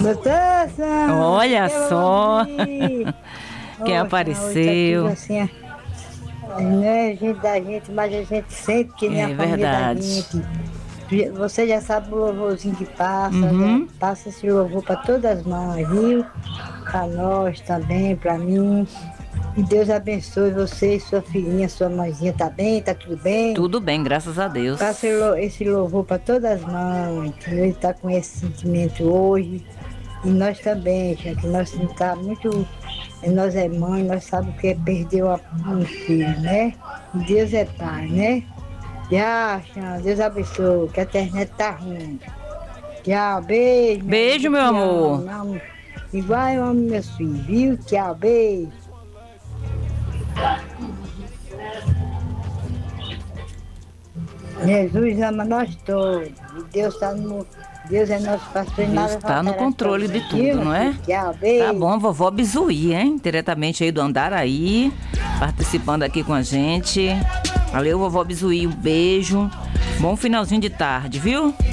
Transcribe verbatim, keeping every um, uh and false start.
Doutor Sam, Olha eu só. ouvi. Quem Poxa, apareceu. hoje tá tudo assim, não é gente da gente, mas a gente sente que nem a É família da verdade. gente. Você já sabe o louvorzinho que passa, né? Uhum. Passa esse louvor para todas as mães, viu? Para nós também, para mim. E Deus abençoe você e sua filhinha, sua mãezinha, tá bem? Tá tudo bem? Tudo bem, graças a Deus. Passa esse louvor para todas as mães, que ele está com esse sentimento hoje. E nós também, já que nós não tá muito. Nós é mãe, nós sabemos o que é perder um filho, né? E Deus é pai, né? Tchau, Xan, Deus abençoe, que a internet tá ruim. Tchau, beijo, meu Beijo, amigo, meu te amor. amo, amo. Igual eu amo meus filhos, viu? Tchau, beijo. Jesus ama nós todos. E Deus tá no. Deus é nosso pastor e Deus nada está no faltará pra controle de nós, viu, tudo, meu não é? filho? Tchau, Tá beijo. bom, vovó Bizuí, hein? Diretamente aí do Andaraí, participando aqui com a gente. Valeu, vovó Bizuí, um beijo. Bom finalzinho de tarde, viu?